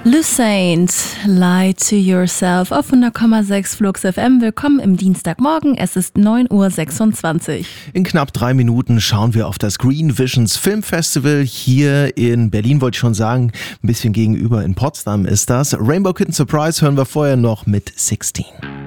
Lucent, Lie to Yourself auf 100,6 Flux FM. Willkommen im Dienstagmorgen, es ist 9:26 Uhr. In knapp 3 Minuten schauen wir auf das Green Visions Film Festival hier in Berlin, wollte ich schon sagen, ein bisschen gegenüber in Potsdam ist das. Rainbow Kitten Surprise hören wir vorher noch mit 16.